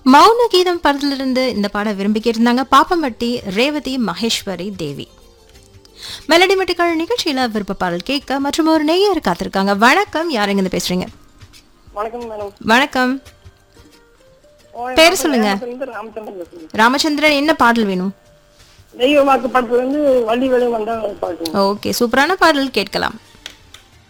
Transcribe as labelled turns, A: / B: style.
A: மௌன கீதம் படத்திலிருந்து இந்த பாடம் விரும்பி கேட்டிருந்தாங்க பாப்பம்பட்டி ரேவதி மகேஸ்வரி தேவி. மெலடி மெட்டிகள் நிகழ்ச்சியில விருப்ப பாடல் கேட்க மற்றும் ஒரு நெய்யர் காத்திருக்காங்க. வணக்கம், யார் எங்க பேசுறீங்க?
B: வணக்கம் மேடம்.
A: வணக்கம், பேர் சொல்லுங்க.
B: ராமச்சந்திரன் பேசுறேன்.
A: ராமச்சந்திரன், என்ன பாடல் வேணும்?
B: தெய்வ வாக்கு படத்துல இருந்து வள்ளி வேலை வந்தா பாட்டு.
A: ஓகே, சூப்பரான பாடல் கேட்கலாம்.